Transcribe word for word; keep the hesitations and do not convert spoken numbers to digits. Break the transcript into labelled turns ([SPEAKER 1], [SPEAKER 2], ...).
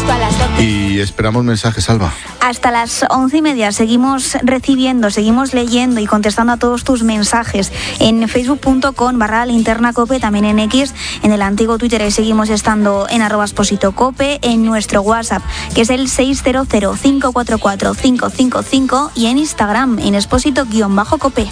[SPEAKER 1] justo a las doce.
[SPEAKER 2] Y esperamos mensajes, Alba.
[SPEAKER 3] Hasta las once y media seguimos recibiendo, seguimos leyendo y contestando a todos tus mensajes en facebook punto com barra linterna cope, también en X, en el antiguo Twitter, y seguimos estando en arroba Exposito Cope, en nuestro WhatsApp, que es el seis cero cero, cinco cuatro cuatro, cinco cinco cinco, y en Instagram, en Exposito-Cope.